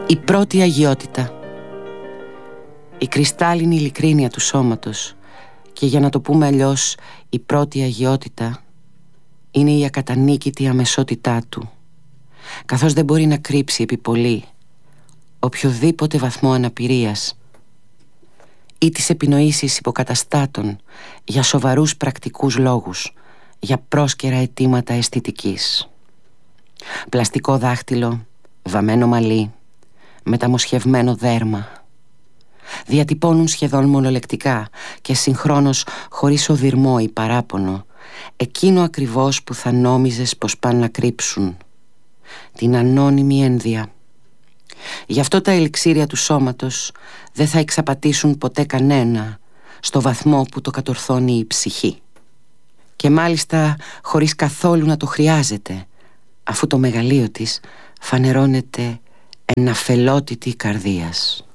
Η πρώτη αγιότητα. Η κρυστάλλινη ειλικρίνεια του σώματος, και για να το πούμε αλλιώς, η πρώτη αγιότητα είναι η ακατανίκητη αμεσότητά του, καθώς δεν μπορεί να κρύψει επί πολύ οποιοδήποτε βαθμό αναπηρίας ή τις επινοήσεις υποκαταστάτων για σοβαρούς πρακτικούς λόγους, για πρόσκαιρα αιτήματα αισθητικής. Πλαστικό δάχτυλο, βαμμένο μαλλί, μεταμοσχευμένο δέρμα, διατυπώνουν σχεδόν μονολεκτικά και συγχρόνως χωρίς οδυρμό ή παράπονο εκείνο ακριβώς που θα νόμιζες πως πάνε να κρύψουν, την ανώνυμη ένδια. Γι' αυτό τα ελιξήρια του σώματος δεν θα εξαπατήσουν ποτέ κανένα στο βαθμό που το κατορθώνει η ψυχή, και μάλιστα χωρίς καθόλου να το χρειάζεται, αφού το μεγαλείο της φανερώνεται εναφελότητη καρδίας.